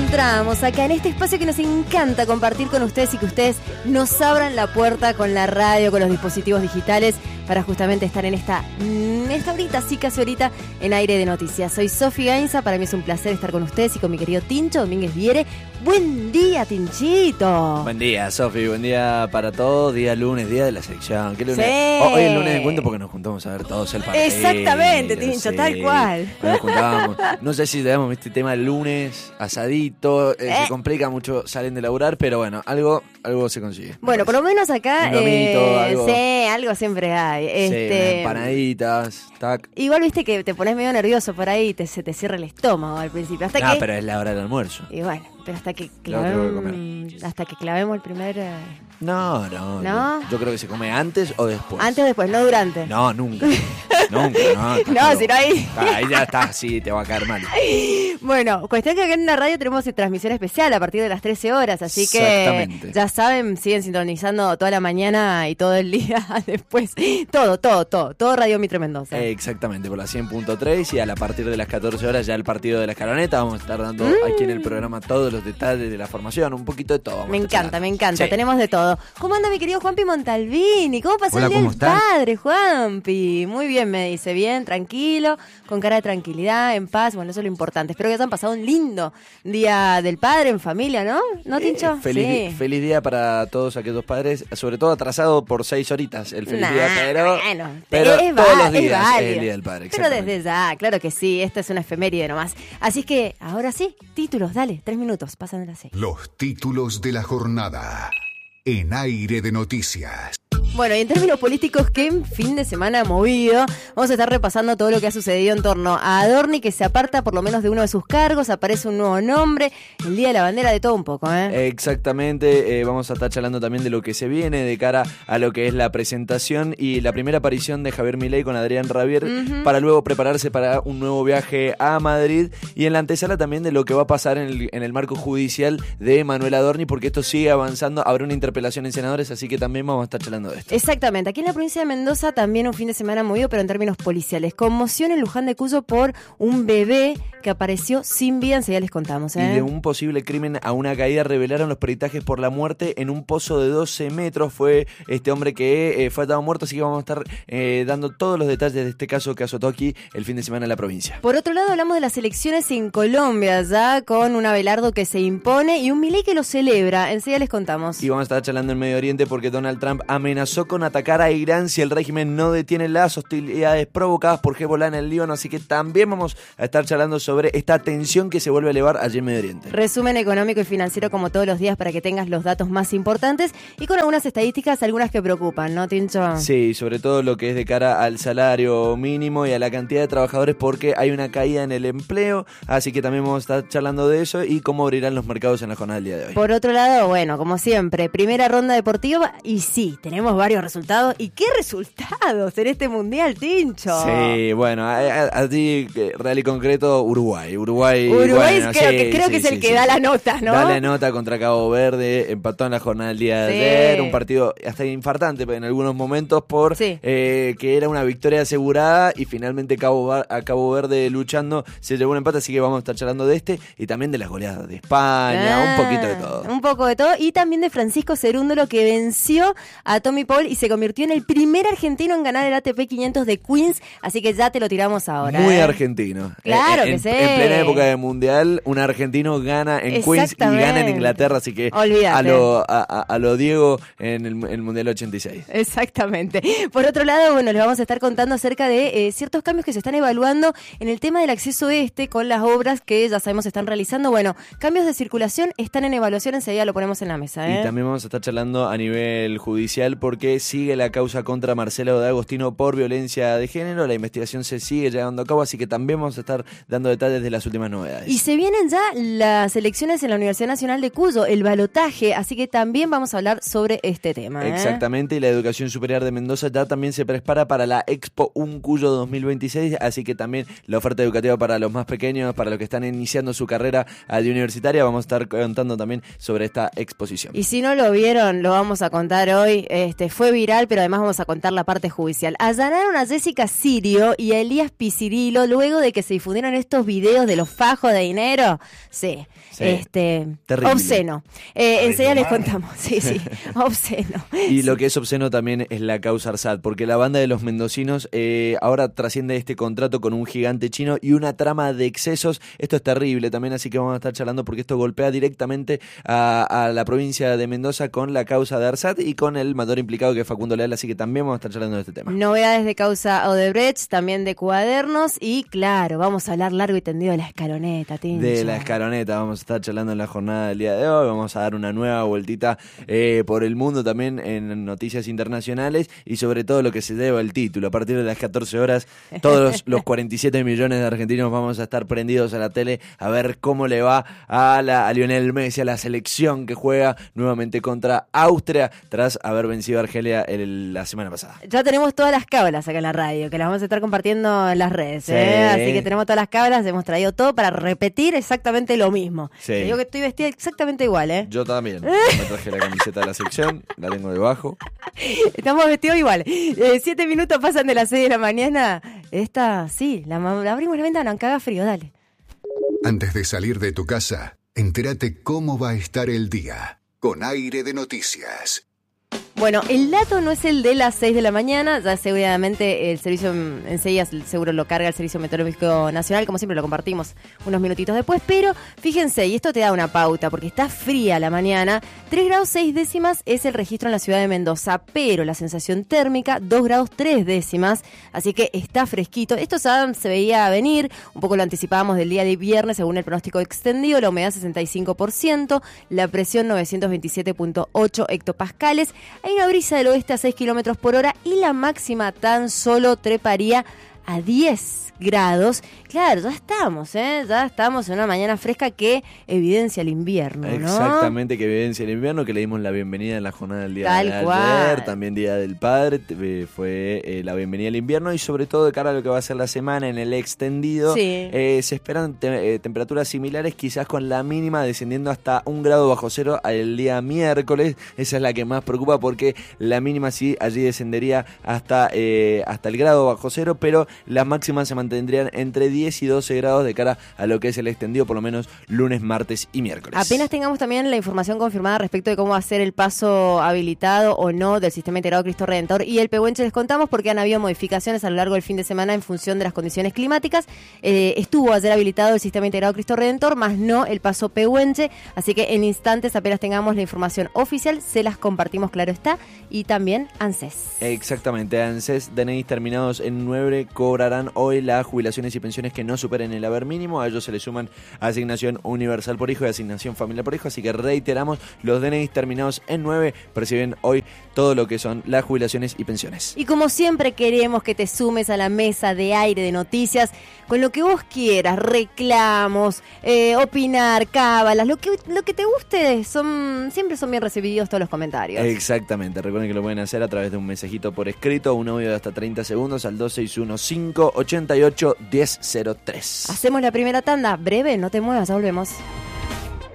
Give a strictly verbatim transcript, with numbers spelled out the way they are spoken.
encontramos acá en este espacio que nos encanta compartir con ustedes y que ustedes nos abran la puerta con la radio, con los dispositivos digitales para justamente estar en esta, en esta horita, sí casi ahorita, en Aire de Noticias. Soy Sofi Gainza, para mí es un placer estar con ustedes y con mi querido Tincho Domínguez Viere. Buen día, Tinchito. Buen día, Sofi, buen día para todos. Día lunes, día de la selección. ¿Qué lunes? Sí. Oh, hoy es el lunes de encuentro porque nos juntamos a ver todos el partido. Exactamente, Tincho, sí. tal cual. Nos juntamos. No sé si tenemos este tema el lunes, asadito, eh, Eh. se complica mucho, salen de laburar, pero bueno, algo, algo se consigue. Bueno, por lo menos acá, Un domito, eh, algo. sí, algo siempre hay. Sí, Este, empanaditas, tac. Igual viste que te pones medio nervioso por ahí y te, se te cierra el estómago al principio. Hasta Ah, que, pero es la hora del almuerzo. Y bueno, pero hasta que Luego tengo que clavemos, comer. hasta que clavemos el primer... eh, No, no, ¿No? Yo, yo creo que se come antes o después. antes o después, no durante. No, nunca. Nunca, no. estás No, loco. si no ahí- Ah, ahí ya está, sí, te va a caer mal. Bueno, cuestión que acá en la radio tenemos transmisión especial a partir de las trece horas, así que Exactamente. ya saben, siguen sintonizando toda la mañana y todo el día después. Todo, todo, todo, todo Radio Mitre Mendoza. Eh, exactamente, por la cien punto tres y a la partir de las catorce horas ya el partido de la escaloneta. Vamos a estar dando Mm. aquí en el programa todos los detalles de la formación, un poquito de todo. vamos Me a estar encanta, charlando. me encanta, Sí. tenemos de todo. ¿Cómo anda mi querido Juanpi Montalvini? ¿Cómo pasó Hola, el día ¿cómo del está? padre, Juanpi? Muy bien, me dice, bien, tranquilo, con cara de tranquilidad, en paz, bueno, eso es lo importante. Espero que hayan pasado un lindo día del padre en familia, ¿no? ¿No, Tincho? Eh, feliz, Sí. di- feliz día para todos aquellos padres, sobre todo atrasado por seis horitas el feliz Nah, día, pero, bueno, pero es todos va- los es días es válido. el día del padre. Pero exactamente. desde ya, claro que sí, esta es una efeméride nomás. Así es que, ahora sí, títulos, dale, tres minutos, pasan de las seis. Los títulos de la jornada en Aire de Noticias. Bueno, y en términos políticos, ¿qué fin de semana movido? Vamos a estar repasando todo lo que ha sucedido en torno a Adorni, que se aparta por lo menos de uno de sus cargos, aparece un nuevo nombre, el Día de la Bandera, de todo un poco, ¿eh? Exactamente, eh, vamos a estar charlando también de lo que se viene de cara a lo que es la presentación y la primera aparición de Javier Milei con Adrián Rabier, Ujú. para luego prepararse para un nuevo viaje a Madrid, y en la antesala también de lo que va a pasar en el, en el marco judicial de Manuel Adorni, porque esto sigue avanzando, habrá una interpelación en senadores, así que también vamos a estar charlando de esto. Exactamente, aquí en la provincia de Mendoza también un fin de semana movido, pero en términos policiales. Conmoción en Luján de Cuyo por un bebé que apareció sin vida, enseguida les contamos, ¿eh? Y de un posible crimen a una caída revelaron los peritajes por la muerte en un pozo de doce metros. Fue este hombre que eh, fue atado muerto, así que vamos a estar eh, dando todos los detalles de este caso que azotó aquí el fin de semana en la provincia. Por otro lado, hablamos de las elecciones en Colombia, ya con un Abelardo que se impone y un Milei que lo celebra. Enseguida les contamos. Y vamos a estar charlando en Medio Oriente porque Donald Trump amenazó con atacar a Irán si el régimen no detiene las hostilidades provocadas por Hezbollah en el Líbano, así que también vamos a estar charlando sobre esta tensión que se vuelve a elevar allí en Medio Oriente. Resumen económico y financiero como todos los días para que tengas los datos más importantes y con algunas estadísticas, algunas que preocupan, ¿no, Tincho? Sí, sobre todo lo que es de cara al salario mínimo y a la cantidad de trabajadores, porque hay una caída en el empleo, así que también vamos a estar charlando de eso y cómo abrirán los mercados en la jornada del día de hoy. Por otro lado, bueno, como siempre, primera ronda deportiva y sí, tenemos varios resultados. ¿Y qué resultados en este mundial, Tincho? Sí, bueno, a, a- a ti, eh, real y concreto, Uruguay. Uruguay, Uruguay bueno, creo, sí, que, creo sí, que es sí, el que sí. da la nota, ¿no? Da la nota contra Cabo Verde, empató en la jornada del día de Sí. ayer, un partido hasta infartante en algunos momentos por Sí. eh, que era una victoria asegurada y finalmente Cabo, Ba- a Cabo Verde luchando se llevó un empate, así que vamos a estar charlando de este y también de las goleadas de España, Ah, un poquito de todo. Un poco de todo. Y también de Francisco Cerúndolo, que venció a Tommy Paul y se convirtió en el primer argentino en ganar el A T P quinientos de Queens. Así que ya te lo tiramos ahora. Muy ¿eh? argentino. Claro Eh, que en, sí. En plena época de mundial, un argentino gana en Queens y Exactamente. gana en Inglaterra, así que Olvídate. a lo, a, a- a lo Diego en el, el mundial ochenta y seis. Exactamente. Por otro lado, bueno, les vamos a estar contando acerca de eh, ciertos cambios que se están evaluando en el tema del acceso este con las obras que ya sabemos se están realizando. Bueno, cambios de circulación están en evaluación, enseguida lo ponemos en la mesa, ¿eh? Y también vamos a estar charlando a nivel judicial porque sigue la causa contra Marcelo de Agostino por violencia de género. La investigación se sigue llevando a cabo, así que también vamos a estar dando detalles de las últimas novedades. Y se vienen ya las elecciones en la Universidad Nacional de Cuyo, el balotaje, así que también vamos a hablar sobre este tema, ¿eh? Exactamente, y la educación superior de Mendoza ya también se prepara para la Expo Un Cuyo dos mil veintiséis, así que también la oferta educativa para los más pequeños, para los que están iniciando su carrera de universitaria, vamos a estar contando también sobre esta exposición. Y si no lo vieron, lo vamos a contar hoy. Este, se fue viral, pero además vamos a contar la parte judicial. Allanaron a Jessica Sirio y a Elías Pisirilo luego de que se difundieron estos videos de los fajos de dinero. Sí, sí. este Terrible. Obsceno. Eh, enseguida les contamos. Sí, sí, obsceno. Y sí. Lo que es obsceno también es la causa Arsat, porque la banda de los mendocinos eh, ahora trasciende este contrato con un gigante chino y una trama de excesos. Esto es terrible también, así que vamos a estar charlando porque esto golpea directamente a, a la provincia de Mendoza con la causa de Arsat y con el matador implicado que es Facundo Leal, así que también vamos a estar charlando de este tema. Novedades de causa Odebrecht, también de Cuadernos y claro, vamos a hablar largo y tendido de la escaloneta, Tincho. De la escaloneta, vamos a estar charlando en la jornada del día de hoy, vamos a dar una nueva vueltita eh, por el mundo también en noticias internacionales y sobre todo lo que se debe al título. A partir de las catorce horas, todos los cuarenta y siete millones de argentinos vamos a estar prendidos a la tele a ver cómo le va a, la, a Lionel Messi, a la selección que juega nuevamente contra Austria tras haber vencido a Argelia el, la semana pasada. Ya tenemos todas las cábalas acá en la radio, que las vamos a estar compartiendo en las redes, sí. ¿eh? Así que tenemos todas las cábalas, hemos traído todo para repetir exactamente lo mismo. Sí. Te digo que estoy vestida exactamente igual, ¿eh? Yo también. Me traje la camiseta de la sección, la tengo debajo. Estamos vestidos igual. Eh, siete minutos pasan de las seis de la mañana. Esta, sí, la, la abrimos la ventana, aunque haga frío, dale. Antes de salir de tu casa, entérate cómo va a estar el día con Aire de Noticias. Bueno, el dato no es el de las seis de la mañana, ya seguramente el servicio, enseguida seguro lo carga el Servicio Meteorológico Nacional, como siempre lo compartimos unos minutitos después, pero fíjense, y esto te da una pauta, porque está fría la mañana, tres grados seis décimas es el registro en la ciudad de Mendoza, pero la sensación térmica dos grados tres décimas, así que está fresquito. Esto se veía venir, un poco lo anticipábamos del día de viernes según el pronóstico extendido, la humedad sesenta y cinco por ciento, la presión novecientos veintisiete punto ocho hectopascales. Hay una brisa del oeste a seis kilómetros por hora y la máxima tan solo treparía a diez grados. Claro, ya estamos, ¿eh? Ya estamos en una mañana fresca que evidencia el invierno, ¿no? Exactamente, que evidencia el invierno, que le dimos la bienvenida en la jornada del día Tal de ayer, cual. También Día del Padre, eh, fue eh, la bienvenida al invierno y sobre todo de cara a lo que va a ser la semana en el extendido, Sí. eh, se esperan te- eh, temperaturas similares, quizás con la mínima descendiendo hasta un grado bajo cero el día miércoles. Esa es la que más preocupa porque la mínima sí allí descendería hasta, eh, hasta el grado bajo cero, pero las máximas se mantendrían entre diez y doce grados de cara a lo que es el extendido, por lo menos lunes, martes y miércoles. Apenas tengamos también la información confirmada respecto de cómo va a ser el paso habilitado o no del Sistema Integrado Cristo Redentor y el Pehuenche, les contamos porque han habido modificaciones a lo largo del fin de semana en función de las condiciones climáticas. Eh, estuvo ayer habilitado el Sistema Integrado Cristo Redentor, más no el paso Pehuenche, así que en instantes apenas tengamos la información oficial, se las compartimos, claro está, y también ANSES. Exactamente, ANSES, D N Is terminados en nueve cobrarán hoy las jubilaciones y pensiones que no superen el haber mínimo. A ellos se le suman asignación universal por hijo y asignación familiar por hijo, así que reiteramos, los D N Is terminados en nueve perciben hoy todo lo que son las jubilaciones y pensiones. Y como siempre queremos que te sumes a la mesa de Aire de Noticias con lo que vos quieras, reclamos, eh, opinar, cábalas, lo que, lo que te guste, son siempre son bien recibidos todos los comentarios. Exactamente, recuerden que lo pueden hacer a través de un mensajito por escrito, un audio de hasta treinta segundos al dos seis uno cinco ocho ocho uno cero uno cero tres. Hacemos la primera tanda, breve, no te muevas, ya volvemos.